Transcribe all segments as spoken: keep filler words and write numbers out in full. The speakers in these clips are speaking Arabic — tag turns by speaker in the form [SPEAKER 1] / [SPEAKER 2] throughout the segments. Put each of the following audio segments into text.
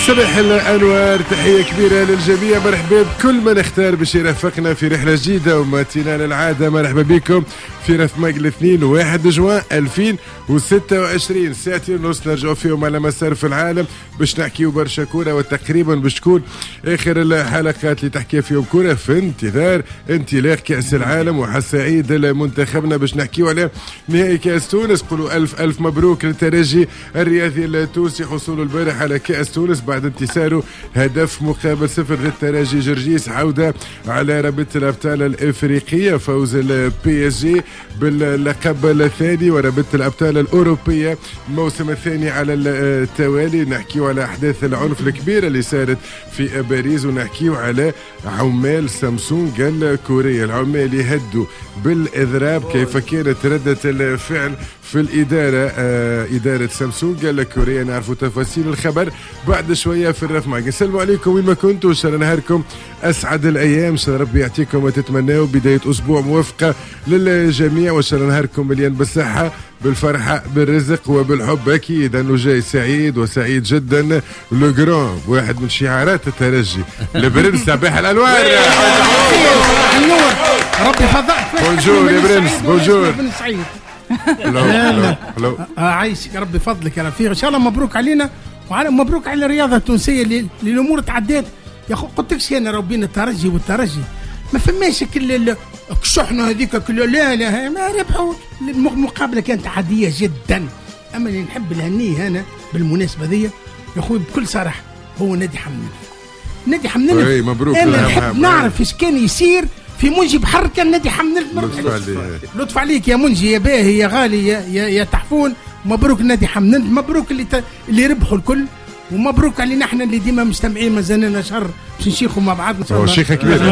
[SPEAKER 1] صباح الأنوار، تحية كبيرة للجميع، مرحبا بكل من اختار باش يرافقنا في رحلة جديدة وماتينا للعادة. مرحبا بكم في رفمق الاثنين واحد جوان ألفين وستة وعشرين، ساعتين ونص نرجعوا فيهم على مسار في العالم باش نحكيو برشا كورة، وتقريبا باش تكون آخر الحلقات اللي تحكي فيهم كورة في انتظار انطلاق كأس العالم وحصاعيد منتخبنا باش نحكيو على نهائي كأس تونس. قولوا ألف ألف مبروك للترجي الرياضي التونسي حصوله البارح على كأس تونس بعد انتصاره هدف مقابل صفر للترجي جرجيس، عودة على رابطة الأبطال الإفريقية، فوز البي اس جي باللقب الثاني ورابطة الأبطال الأوروبية الموسم الثاني على التوالي. نحكيو على أحداث العنف الكبيرة اللي صارت في باريس، ونحكيو على عمال سامسونج الكورية، العمال يهدوا بالإضراب. كيف كانت ردة الفعل في الإدارة آه إدارة سامسونج الكورية؟ نعرفوا تفاصيل الخبر بعد شوية في الرفمق. السلام عليكم وين ما كنتوا، إن شاء الله نهاركم أسعد الأيام، إن شاء الله ربي يعطيكم وتتمناوا بداية أسبوع موفقة للجميع، وإن شاء الله نهاركم مليان بالصحة بالفرحة بالرزق وبالحب. أكيد أنه جاي سعيد وسعيد جدا. لو جران واحد من شعارات الترجي البرنس صباح الأنوار.
[SPEAKER 2] ربي يفضلك.
[SPEAKER 1] بونجور يا برنس. بونجور
[SPEAKER 2] بن سعيد.
[SPEAKER 1] هلو هلو
[SPEAKER 2] عايشك ربي فضلك يا رفيق، ان شاء الله مبروك علينا وعلى مبروك على الرياضه التونسيه اللي الامور تعدات. يا اخو قلت لك انا راه بين الترجي والترجي ما فماش كل الشحنه هذيك كل لا لا ما ربحوا. المقابله كانت عاديه جدا، اما اللي نحب نهنيه انا بالمناسبه ذي يا اخوي بكل صراحه هو نادي حمدان. نادي حمدان
[SPEAKER 1] اي مبروك.
[SPEAKER 2] انا نحب نعرف ايش كان يصير في منجي بحر كان نادي حمدان. لطف عليك يا منجي يا باهي يا غالي يا, يا, يا تحفون. مبروك نادي حمدان، مبروك اللي ت... اللي ربحوا الكل، ومبروك علينا احنا اللي ديما مستمعين مازالنا شهر باش نشيخوا مع بعض ان شاء الله.
[SPEAKER 1] شيخ كبير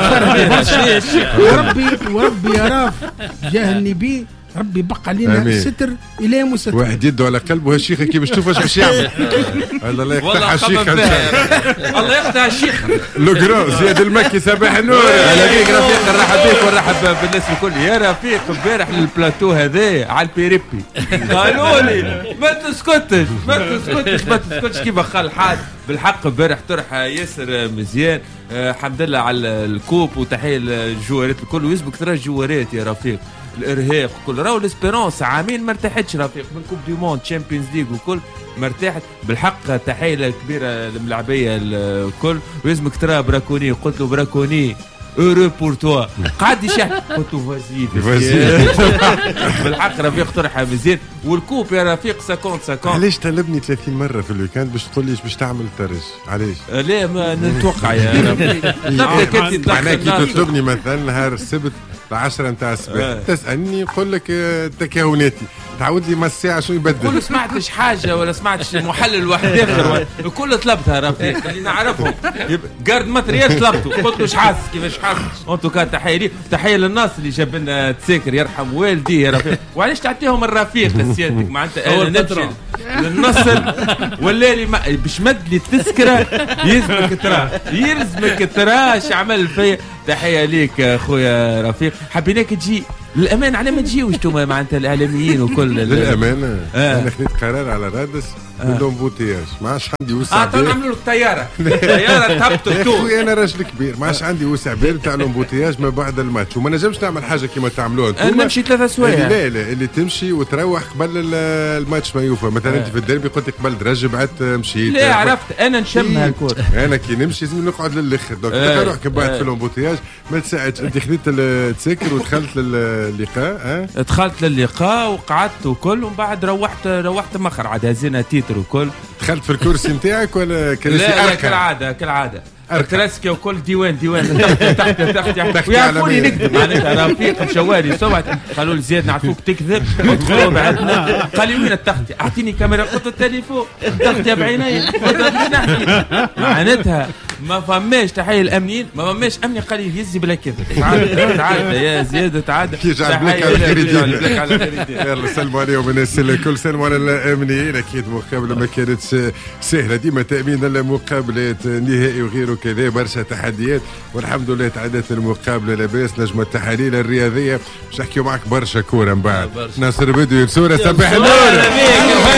[SPEAKER 2] وربي وربي يا راف جاه النبي ربي بقى علينا الستر الى يوم الستر.
[SPEAKER 1] واحد يده على قلبه هالشيخ كي باش تشوف اش باش يعمل. الله يقطع الشيخ،
[SPEAKER 3] الله يقطع الشيخ.
[SPEAKER 1] لو جرو زياد المكي صباح النور.
[SPEAKER 3] اهلا بيك رفيق، نرحب بك ونرحب بالناس الكل. يا رفيق امبارح البلاتو هذا على البيريبي قالوا لي ما تسكتش ما تسكتش ما تسكتش كيما خال حاد. بالحق امبارح طرح ياسر مزيان. الحمد لله على الكوب وتحيه للجوارات الكل، ويسبق ترى الجوارات يا رفيق. الارهاق كل راهو الاسبيرونس عامين ما ارتاحتش رفيق من كوب دي موند تشامبيونز ليغ وكل ما ارتاحت. بالحق تحيه كبيره للملاعبيه الكل، ويسمك ترى براكوني. قلت له براكوني اورو بور توا قعد يشحن قلت له فازي بالحق رفيق طرح مزيان. والكوب يا رفيق خمسين خمسين.
[SPEAKER 1] علاش طلبني ثلاثين مره في الويكاند باش تقول لي باش تعمل الترج؟ علاش؟
[SPEAKER 3] لا ما نتوقع يا رفيق.
[SPEAKER 1] معناها كي تطلبني مثلا نهار السبت العشرة نتاع الصباح تسألني نقول لك تكهناتي، تعود لي ما الساعة شو يبدل.
[SPEAKER 3] كل سمعتش حاجة ولا سمعتش محلل واحد آخر كل طلبتها رفيق اللي نعرفهم قارد ماتريال طلبته قلت له اش حاسس كيفاش حاسس. انتو كان تحية لي تحية للناس اللي جاب لنا تساكر يرحم والدي يا رفيق. وعلاش تعطيهم الرفيق لسيادتك معناتها انا نمشي للنصر ولا لي باش مد لي التذكرة يلزمك ترى يلزمك ترى اش عمل فيا. تحية ليك اخويا رفيق، حبيناك تجي للأمان على ما تجيوش انتم معناتها الاعلاميين وكل.
[SPEAKER 1] للأمانة آه. انا خذيت قرار على رادس كلهم بوتياج، ما عادش عندي وسع
[SPEAKER 3] بال. اه نعملوا لك طياره طياره تهبطوا تو.
[SPEAKER 1] اخويا انا راجل كبير ما عادش عندي وسع بال تاع بوتياج ما بعد الماتش، وما نجمش نعمل حاجه كيما تعملوها انتم.
[SPEAKER 3] انا نمشي ثلاثة سوايع.
[SPEAKER 1] لا لا اللي تمشي وتروح قبل الماتش ما يوفى. مثلا انت في الديربي قلت لك قبل درج بعد مشيت.
[SPEAKER 3] لا عرفت انا نشمها الكره.
[SPEAKER 1] انا كي نمشي لازم نقعد للاخر دونك نروح كي بعد في البوتياج ما تساعدش. انت خذيت التساكر ودخلت للقاء. اه
[SPEAKER 3] دخلت للقاء وقعدت وكل، ومن بعد روحت روحت مخر عاد هزينا تيتر وكل.
[SPEAKER 1] دخلت في الكرسي نتاعك ولا كرسي؟
[SPEAKER 3] لا لا كالعاده كالعاده كراسكي وكل ديوان ديوان تحت تحت تحت ويعرفوني نكذب معناتها رفيق مشوالي سمعت قالوا لي زياد نعرفوك تكذب ادخلوا بعدنا. قال لي وين التغطية؟ اعطيني كاميرا قلت التليفون التغطية بعيني قلت باش نحكي معناتها ما فماش تحية الامنيين ما فماش امني قال لي يزي بلا كذب. تعال تعال يا زياد تعال
[SPEAKER 1] تحية على خير. يلا سلموا عليهم الناس الكل، سلموا على الامنيين. اكيد مقابلة ما كانتش سهلة ديما تأمين المقابلات نهائي وغيره كذا برشا تحديات، والحمد لله تعدت المقابله لاباس. نجم التحاليل الرياضيه باش نحكيو معك برشا كوره من بعد. ناصر بدوي بصوره صباح النور.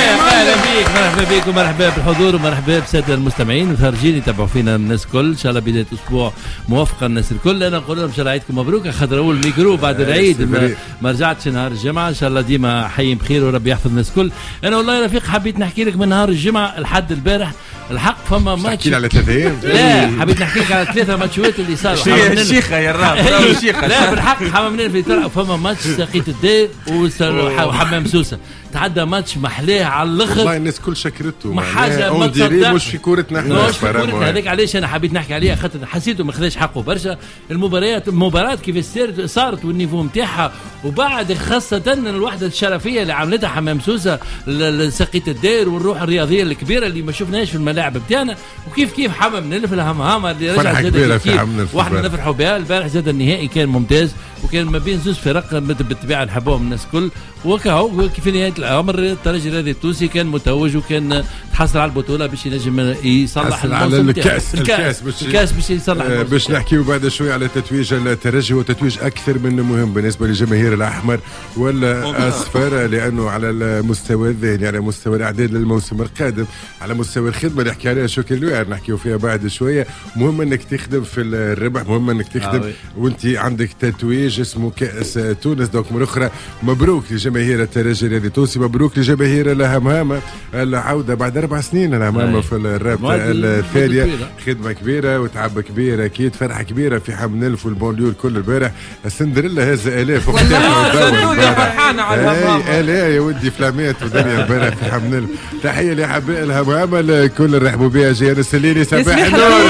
[SPEAKER 4] اهلا بيك، مرحبا بك ومرحبا بالحضور ومرحبا بالساده المستمعين المتفرجين يتابعوا فينا الناس الكل. ان شاء الله بدايه اسبوع موافقه الناس الكل. انا نقول لهم ان شاء الله عيدكم مبروك، خاطر اول ميكرو بعد العيد ما, ما رجعتش نهار الجمعه. ان شاء الله ديما حي بخير وربي يحفظ الناس الكل. انا والله يا رفيق حبيت نحكي لك من نهار الجمعه لحد البارح الحق فما ماتش.
[SPEAKER 1] تحكي على ثلاث ايام؟
[SPEAKER 4] لا حبيت نحكي لك على ثلاثه ماتشات اللي صاروا.
[SPEAKER 3] الشيخه يا الراب الشيخه.
[SPEAKER 4] لا بالحق حمامنا في ترى فما ماتش ساقية الدير وحمام سوسه تعدى ماتش محلاه على الاخر.
[SPEAKER 1] والله الناس كل شكرته
[SPEAKER 4] ما حاجه ما تصدق
[SPEAKER 1] مش في كورتنا احنا.
[SPEAKER 4] مش في كورتنا هذيك. علاش انا حبيت نحكي عليها خاطر حسيته ما خذاش حقه برشا. المباريات المباراه كيف صارت والنيفو نتاعها وبعد خاصه الوحده الشرفيه اللي عملتها حمام سوسه لسقية الدير والروح الرياضيه الكبيره اللي ما شفناهاش في الملاعب بتاعنا. وكيف كيف حمام نلف الهمهامه اللي رجع زاد كيف واحنا نفرحوا بها. البارح زاد النهائي كان ممتاز وكان ما بين زوج فرق بالطبيعه نحبوهم الناس الكل. وكهو في نهايه الامر الترجي الرياضي التونسي كان متوج وكان تحصل على البطوله باش ينجم يصلح
[SPEAKER 1] على الكاس
[SPEAKER 4] الكاس باش الكاس باش يصلح
[SPEAKER 1] آه باش نحكيو بعد شوي على تتويج الترجي وتتويج اكثر من مهم بالنسبه للجماهير الاحمر ولا اصفر لانه على المستوى الذهني على مستوى الاعداد للموسم القادم على مستوى الخدمه اللي حكي عليها شكر لوير نحكيو فيها بعد شويه. مهم انك تخدم في الربح مهم انك تخدم آه وانت عندك تتويج اسمه كاس تونس. دونك من اخرى مبروك لجماهير الترجي الرياضي التونسي مبروك لجماهير الهمهامه العوده بعد اربع سنين الهمهامه في الرابطه الثانيه. خدمه كبيره وتعب كبير اكيد فرحه كبيره في حمنلف والبونليو الكل البارح. السندريلا هذا الاف
[SPEAKER 3] فرحانه على الهمهامه
[SPEAKER 1] الا يا ودي فلامات ودنيا البارح في حمنلف. تحيه لاحباء الهمهامه الكل رحبوا بها. جيان السليلي صباح النور.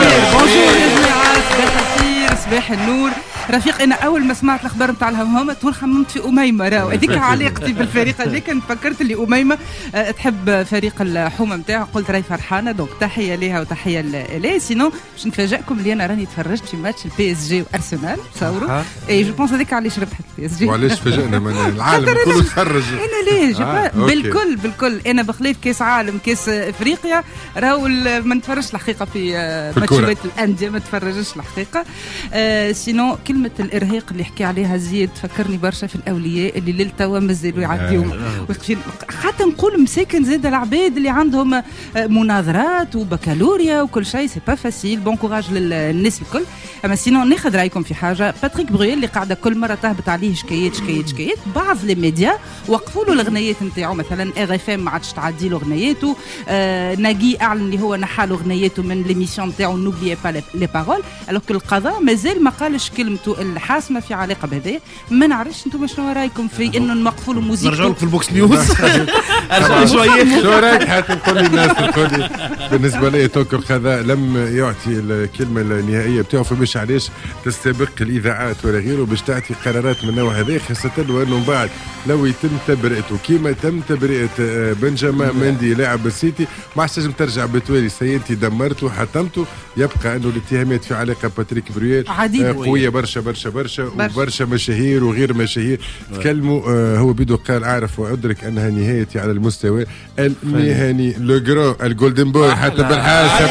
[SPEAKER 5] صباح النور رفيق. انا اول ما سمعت الاخبار نتاع الهمهامه تقول خممت في اميمه راهو هذيك علاقتي بالفريق هذيك. تفكرت اللي اميمه أه تحب فريق الحومه نتاعها قلت راهي فرحانه دونك تحيه ليها وتحيه لها. سينو باش نفاجئكم اللي انا راني تفرجت في ماتش البي اس جي وارسنال تصوروا اي جو بونس هذيك علاش ربحت البي اس جي.
[SPEAKER 1] وعلاش فاجئنا من العالم كله تفرج.
[SPEAKER 5] انا ليه آه. بالكل بالكل انا بخلاف كاس عالم كاس افريقيا راهو ما نتفرجش الحقيقه في, في ماتشات الانديه ما نتفرجش الحقيقه. آه سينو كلمة الإرهاق اللي حكي عليها زيد فكرني برشا في الأولياء اللي للتوا مازالوا يعديهم. حتى نقول مساكن زاد العباد اللي عندهم مناظرات وبكالوريا وكل شيء سي با فاسيل. بون كوراج للناس الكل. أما سينو ناخذ رأيكم في حاجة. باتريك برويل اللي قاعدة كل مرة تهبط عليه شكايات شكايات شكايات. بعض لي ميديا وقفوا له الغنيات نتاعو مثلا ار اف ام ما عادش تعدي له غنياته. آه ناجي أعلن اللي هو نحى له غنياته من ليميسيون نتاعو نوبليي با لي بارول. الوغ كو القضاء مازال ما قالش كلمته الحاسمه في علاقه بهذا. ما نعرفش انتم شنو رايكم في انه نوقفوا له موسيقى.
[SPEAKER 2] نرجعوا لك في البوكس نيوز
[SPEAKER 1] شويه. شو رايك حتى تقول لي الناس تقول بالنسبه لي توك القضاء لم يعطي الكلمه النهائيه بتاعه فمش علاش تستبق الاذاعات ولا غيره باش تعطي قرارات من النوع هذا خاصه وانه من بعد لو يتم تبرئته كيما تم تبرئه بنجامين مندي لاعب السيتي ما عادش تنجم ترجع بتوالي سينتي دمرته حطمته. يبقى انه الاتهامات في علاقه باتريك برويل قويه برشا برشا برشا وبرشا مشاهير وغير مشاهير تكلموا. آه هو بدو قال اعرف وادرك انها نهايتي على المستوى المهني. لو جرو الجولدن بوي حتى بالحاسه.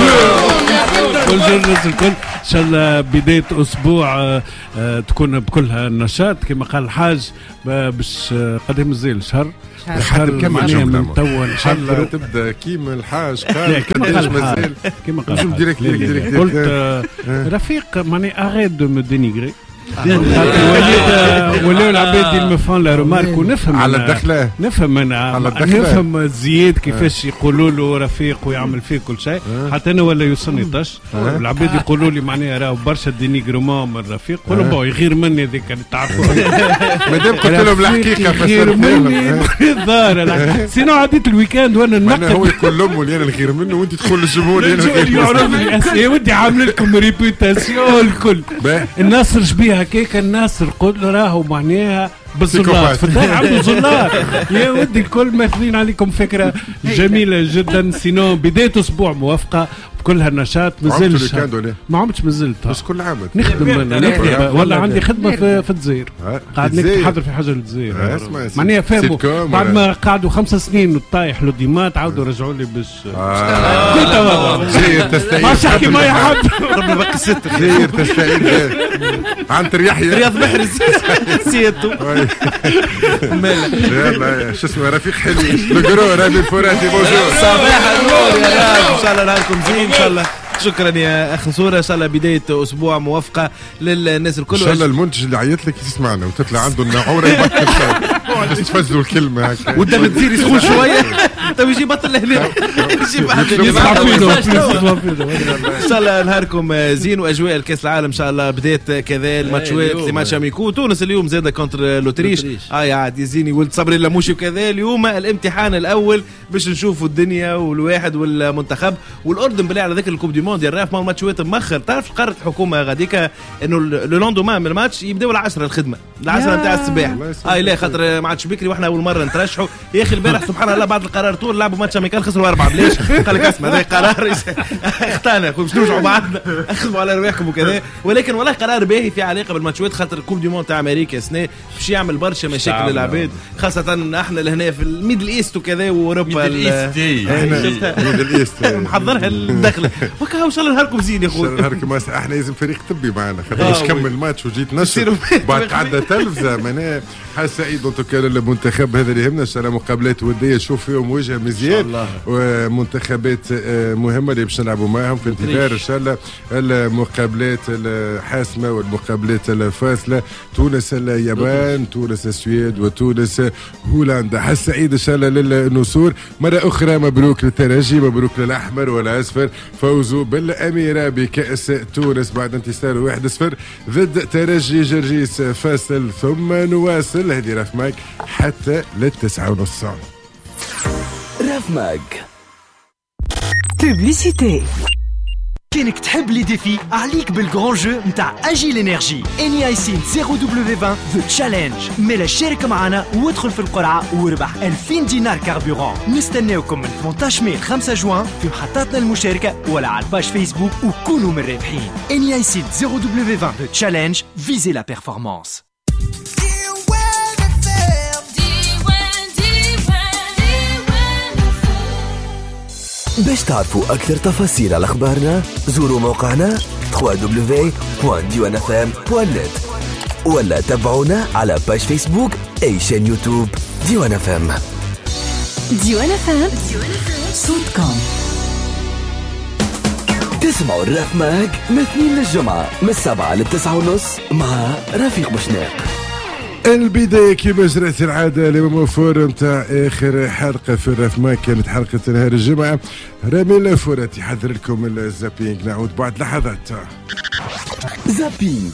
[SPEAKER 6] بونجور الناس الكل. ان شاء الله بدايه اسبوع آه آه تكون بكلها نشاط كما قال الحاج باش آه قد مازال شهر
[SPEAKER 1] شهر كم
[SPEAKER 6] من توا ان شاء الله
[SPEAKER 1] تبدا كيما الحاج قال قداش مازال
[SPEAKER 6] كما قال
[SPEAKER 1] ديريكت ديريكت
[SPEAKER 6] قلت آه رفيق ماني اريت دو مو دينيغري وليد ولاو العباد المفهوم لا رومارك ونفهم
[SPEAKER 1] على الدخله
[SPEAKER 6] نفهم انا نفهم زياد كيفاش يقولوا له رفيق ويعمل فيه كل شيء. حتى انا ولا يوصلني طش العباد يقولوا لي معناها راهو برشا دينيغرومون من الرفيق قولوا بو يغير مني ذيك اللي تعرفوا
[SPEAKER 1] مادام قلت لهم الحقيقه
[SPEAKER 6] يغير مني الظاهر. سينو عديت الويكاند وانا ننقل
[SPEAKER 1] هو يقول لهم اللي انا نغير منه وانت تدخل الجمهور
[SPEAKER 6] يعرف يا ودي عامل لكم ريبيوتاسيون الكل. الناس شبيها هكاك الناس الكل راهو معناها بالزلات في الدار عنده زلات يا ودي الكل ماخذين عليكم فكره جميله جدا. سينو بدايه اسبوع موافقه بكل هالنشاط مازلش ما عمتش مازلت
[SPEAKER 1] مش كل عام
[SPEAKER 6] نخدم ولا عندي خدمه في, في الجزائر قاعد نكتب حاضر في حاجه للجزائر معناها فهموا بعد ما قعدوا خمسة سنين وطايح لوديمات عاودوا رجعوا لي باش قلت
[SPEAKER 1] جزائر تستعيد
[SPEAKER 6] ما شحكي ما يحب
[SPEAKER 7] ربي بقى ست
[SPEAKER 1] جزائر تستعيد عن يحيى
[SPEAKER 7] رياض محرز سيادته
[SPEAKER 1] يلا شو اسمه رفيق حلمي القرو رامي الفراتي بونجور
[SPEAKER 7] صباح النور يا راجل ان شاء الله نهاركم زين ان شاء الله شكرا يا اخ صوره ان شاء الله بدايه اسبوع موفقه للناس الكل
[SPEAKER 1] ان شاء الله المنتج اللي عيط لك يسمعنا وتطلع عنده النعوره يبكر بس تفزوا الكلمه هكا
[SPEAKER 7] والدم تزيد يسخن شويه طيب يجي بطل لهنا يجي بعد ان شاء الله نهاركم زين واجواء الكاس العالم ان شاء الله بدات كذا الماتشات اللي ماتش اميكو تونس اليوم زاد كونتر لوتريش اه عاد يزيني ولد صبري اللموشي وكذا اليوم الامتحان الاول باش نشوفوا الدنيا والواحد والمنتخب والاردن بالله على ذاك الكوب دي مونديال راف مع الماتشات مؤخر تعرف قررت الحكومه غاديك انه لو لوندومان من الماتش يبداو العشرة الخدمه العشرة نتاع الصباح اه لا خاطر ما عادش بكري واحنا اول مره نترشحوا يا اخي البارح سبحان الله بعد القرار طول لعبوا ماتش امريكان خسروا اربعه بلاش قال لك اسمع هذا قرار اختانا باش نرجعوا بعضنا اخذوا على رواحكم وكذا ولكن والله قرار باهي في علاقه بالماتشات خاطر الكوب دي موند تاع امريكا سنه باش يعمل برشا مشاكل للعباد خاصه احنا لهنا في الميدل ايست وكذا واوروبا
[SPEAKER 1] ميدل ايست
[SPEAKER 7] محضرها الدخله وكا ان شاء الله نهاركم زين يا خويا
[SPEAKER 1] نهاركم احنا لازم فريق طبي معنا خاطر باش نكمل الماتش وجيت نشر بعد عدى تلفزه معناها حاس سعيد انتو المنتخب هذا اللي يهمنا ان شاء الله مقابلات وديه نشوف فيهم وجه مزيان ومنتخبات مهمه اللي باش نلعبوا معهم في انتظار ان شاء الله المقابلات الحاسمه والمقابلات الفاصله تونس اليابان تونس السويد وتونس هولندا حس سعيد ان شاء الله للنصور مره اخرى مبروك للترجي مبروك للاحمر والاصفر فوزوا بالاميره بكاس تونس بعد انتصار واحد صفر ضد ترجي جرجيس فاصل ثم نواصل هذه راف ماك حتى للتسعة ونص
[SPEAKER 8] راف ماك بوبليسيتي كينك تحب لي ديفي عليك بالجران جو نتاع اجي انرجي اني ايسين صفر دبليو عشرين ذا تشالنج ميلا شارك معنا وادخل في القرعه واربح ألفين دينار كاربورون نستناوكم من ثمانية عشر ماي خمسة جوان في محطاتنا المشاركه ولا على الباج فيسبوك وكونوا من الرابحين اني ايسين صفر دبليو عشرين ذا تشالنج فيزي لا بيرفورمانس باش تعرفوا أكثر تفاصيل على أخبارنا زوروا موقعنا دبليو دبليو دبليو دوت ديوان اف ام دوت نت ولا تابعونا على باج فيسبوك أي شان يوتيوب ديوان اف ام ديوان اف ام صوتكم تسمعوا الراف ماك من اثنين للجمعة من السبعة للتسعة ونص مع رفيق بوشناق
[SPEAKER 1] البداية كما جرت العادة لموفور نتاع آخر حلقة في الراف ماك كانت حلقة نهار الجمعة رامي الفرات يحضر لكم الزابينج نعود بعد لحظات
[SPEAKER 8] زابينج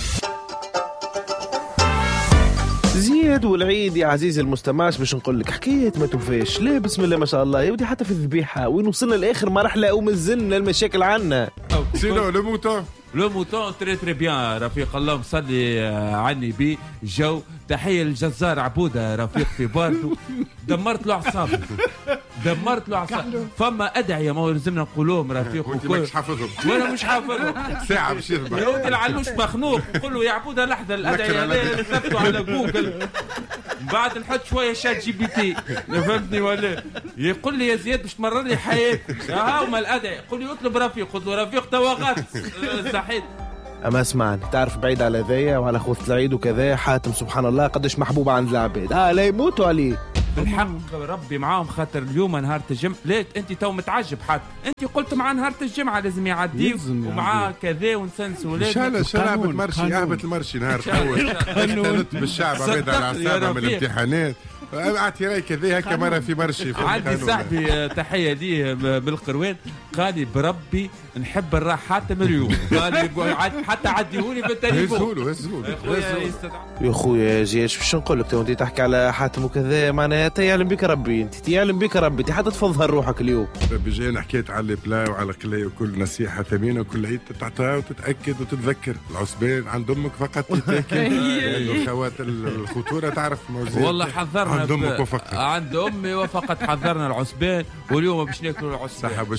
[SPEAKER 7] زياد والعيد يا عزيزي المستمع باش نقول لك حكايه ما توفاش لا بسم الله ما شاء الله يا ودي حتى في الذبيحه وين وصلنا لاخر مرحله ومازلنا المشاكل عنا
[SPEAKER 1] سينو لو موتون
[SPEAKER 3] لو موتون تري تري بيان رفيق اللهم صلي عني بي جو تحيه للجزار عبوده رفيق في باردو دمرت له اعصابه دمرت له اعصابه فما ادعيه ما لازمنا نقولوهم رفيق
[SPEAKER 1] وانت ماكش حافظهم
[SPEAKER 3] وانا مش حافظهم
[SPEAKER 1] ساعه باش يذبح
[SPEAKER 3] يا ولد العلوش مخنوق نقول له يا عبوده لحظه الادعيه اللي ثبتوا على جوجل بعد نحط شويه شات جي بي تي فهمتني ولا يقول لي يا زياد باش تمرر لي حياتي ها هما الادعيه يقول لي اطلب رفيق قلت له رفيق توا غاط صحيت
[SPEAKER 7] اما اسمعني تعرف بعيد على ذايا وعلى خوت العيد وكذا حاتم سبحان الله قدش محبوب عند العباد اه لا يموتوا عليه
[SPEAKER 3] بالحق ربي معاهم خاطر اليوم نهار الجمعة لا انت تو متعجب حتى انت قلت مع نهار الجمعة لازم يعدي ومعاه كذا ونسنسوا
[SPEAKER 1] ان شاء الله ان شاء الله اهبط مرشي اهبط المرشي نهار اول قانون بالشعب عباد على اعصابهم من الامتحانات اعطي راي كذا هكا مره في مرشي في
[SPEAKER 3] عندي صاحبي تحيه ليه بالقروان قال لي بربي نحب الراح حاتم اليوم قال لي حتى عديهولي بالتليفون
[SPEAKER 1] هزولو هزولو
[SPEAKER 7] يا خويا جيش باش نقول لك انت تحكي على حاتم وكذا معناها يعلم بك ربي انت يعلم بك ربي انت حتى تفضل روحك اليوم
[SPEAKER 1] ربي جاينا حكيت على البلا وعلى قلاي وكل نصيحه ثمينه وكل عيد تعطيها وتتاكد وتتذكر العصبان عند امك فقط تتاكد الخوات الخطوره تعرف موزين
[SPEAKER 3] والله حذرنا
[SPEAKER 1] عند امك وفقط
[SPEAKER 3] عند امي وفقط حذرنا العصبان واليوم باش ناكلوا العصبان
[SPEAKER 1] صح باش فيه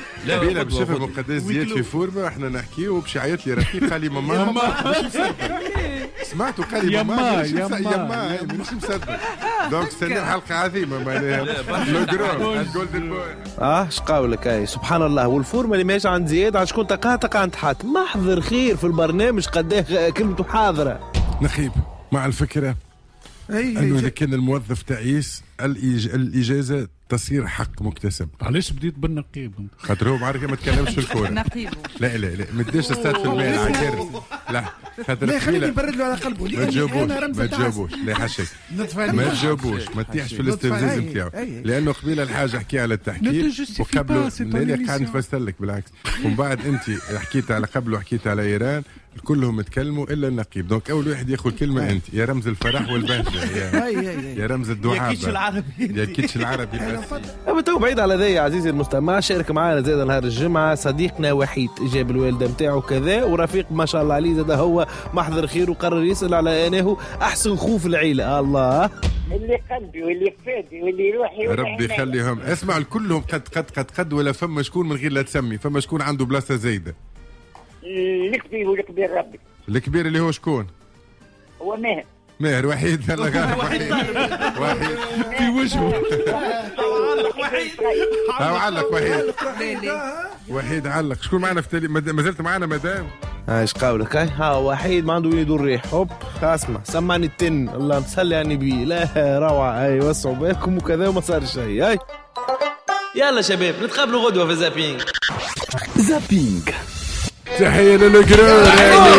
[SPEAKER 3] لا
[SPEAKER 1] بينا باش نفهموا قداش زياد في فورمه واحنا نحكيو باش يعيط لي رفيق قال لي ماما سمعتوا قال لي ماما يما يما مانيش مصدق دونك استنى حلقه عظيمه معناها لو جرام الجولدن بوي.
[SPEAKER 7] اه شقاولك اي سبحان الله. والفورمه اللي ماشي عند زياد عاد شكون تقاطق عند حاتم. محضر خير في البرنامج قداه كلمته حاضره.
[SPEAKER 1] نخيب مع الفكره انه اذا كان الموظف تعيس الإج... الاجازه تصير حق مكتسب.
[SPEAKER 6] علاش بديت بالنقيب؟
[SPEAKER 1] خاطر هو معركه ما تكلمش في الكوره.
[SPEAKER 5] نقيبه
[SPEAKER 1] لا لا لا ما تديش استاذ في المال عاكر. لا خاطر
[SPEAKER 2] لا خليني نبرد له على قلبه.
[SPEAKER 1] ما تجاوبوش ما تجاوبوش لا حشي ما تجاوبوش ما تطيحش في الاستفزاز نتاعو لانه قبيله الحاجه حكي على التحكيم وقبله اللي قاعد نفسر لك بالعكس ومن بعد انت حكيت على قبل وحكيت على ايران كلهم يتكلموا الا النقيب. دونك اول واحد ياخذ كلمه انت يا رمز الفرح والبهجه يا, يا رمز الدعاء
[SPEAKER 7] يا كيتش العربي
[SPEAKER 1] يا كيتش العربي.
[SPEAKER 7] اما تو بعيد على ذي عزيزي المستمع شارك معنا زاد نهار الجمعه صديقنا وحيد جاب الوالده نتاعو كذا ورفيق ما شاء الله عليه زاد هو محضر خير وقرر يسال على انه احسن خوف العيله. الله
[SPEAKER 9] اللي قلبي واللي فادي واللي روحي
[SPEAKER 1] ربي يخليهم. اسمع الكلهم قد قد قد قد ولا فما شكون من غير لا تسمي فما شكون عنده بلاصه زايده.
[SPEAKER 9] الكبير والكبير ربي.
[SPEAKER 1] الكبير اللي هو شكون؟
[SPEAKER 9] هو ماهر.
[SPEAKER 1] ماهر وحيد هلا قاعد وحيد وحيد
[SPEAKER 6] في وجهه
[SPEAKER 1] وحيد ها علق وحيد وحيد علق. شكون معنا في تالي ما زلت معنا مدام؟
[SPEAKER 7] ايش قولك هاي ها وحيد ما عنده وين يدور ريح. هوب اسمع سمعني التن الله تصلي على النبي لا روعه. اي وسعوا بالكم وكذا وما صار شيء. هاي يلا شباب نتقابلوا غدوه في زابينج.
[SPEAKER 8] زابينج
[SPEAKER 1] تحية للقرار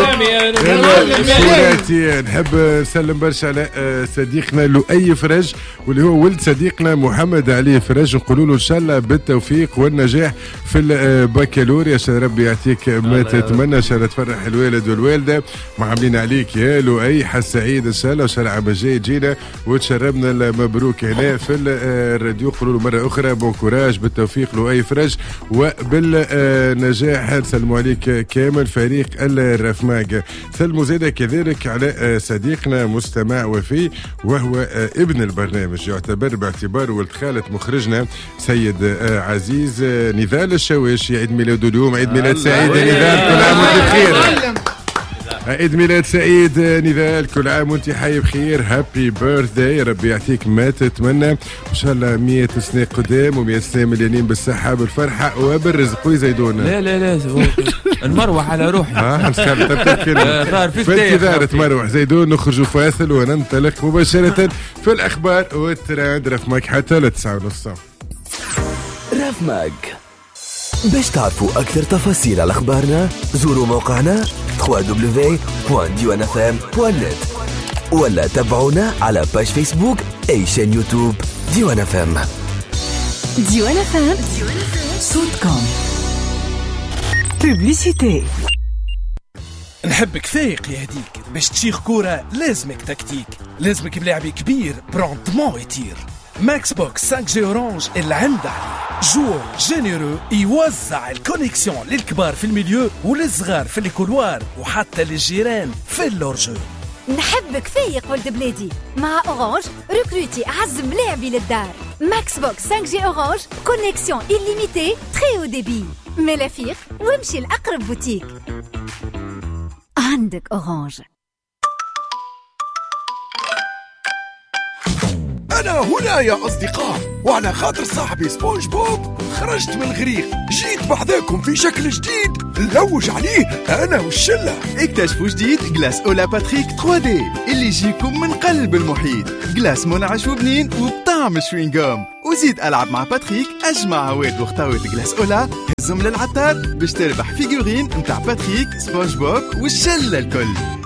[SPEAKER 1] يعني نحب نسلم برشا على صديقنا لؤي فرج واللي هو ولد صديقنا محمد علي فرج نقولوا له ان شاء الله بالتوفيق والنجاح في البكالوريا. عشان ربي يعطيك ما تتمنى ان شاء الله تفرح الوالد والوالده. معاملين عليك يا لؤي حس سعيد ان شاء الله وان شاء الله العام الجاي تجينا وتشربنا المبروك هنا في الراديو. نقولوا له مره اخرى بون كوراج بالتوفيق لؤي فرج وبالنجاح. نسلموا عليك كامل فريق الرفماج. سلموا زيادة كذلك على صديقنا مستمع وفي وهو ابن البرنامج يعتبر باعتباره ولد خالة مخرجنا سيد عزيز نضال الشواشي. عيد ميلاده اليوم. عيد ميلاد سعيد نضال كل عام وانت بخير. عيد ميلاد سعيد نضال كل عام وانت حي بخير. هابي بيرثداي ربي يعطيك ما تتمنى ان شاء الله مية سنة قدام ومية سنة مليانين بالصحة بالفرحة وبالرزق ويزيدونا.
[SPEAKER 3] لا لا لا المروح على روحي.
[SPEAKER 1] ها نسخر تفكر في انتظار مروح زيدون. نخرجوا فاصل وننطلق مباشرة في الأخبار والترند. رفماك حتى لتسعة ونص.
[SPEAKER 8] رفماك باش تعرفوا أكثر تفاصيل على أخبارنا زوروا موقعنا دبليو دبليو دبليو دوت ديوان اف ام دوت نت ولا تابعونا على باج فيسبوك أي شان يوتيوب ديوان اف ام.
[SPEAKER 10] ديوان اف ام صوتكم. بوبليسيتي.
[SPEAKER 11] نحبك فايق يا هديك باش تشيخ كورة لازمك تكتيك لازمك بلاعب كبير براندمون يطير. ماكس بوكس خمسة جي اورانج اللي عنده عليه جور جينيرو يوزع الكونيكسيون للكبار في الميليو وللصغار في الكولوار وحتى للجيران في اللورجو.
[SPEAKER 10] نحبك فايق ولد بلادي مع اورانج ريكروتي اعز ملاعبي للدار. ماكس بوكس خمسة جي اورانج كونيكسيون إليميتي تري او ديبي ملافيق وامشي لأقرب بوتيك. عندك اورانج.
[SPEAKER 12] أنا هنا يا أصدقاء وعلى خاطر صاحبي سبونج بوب خرجت من الغريق جيت بحذاكم في شكل جديد نلوج عليه أنا والشلة.
[SPEAKER 13] اكتشفوا جديد جلاس أولا باتريك ثري دي اللي يجيكم من قلب المحيط. جلاس منعش وبنين وبطعم شوينغوم. وزيد ألعب مع باتريك أجمع عواد وخطاوات جلاس أولا هزهم للعطار باش تربح فيجورين متاع باتريك سبونج بوب والشلة الكل.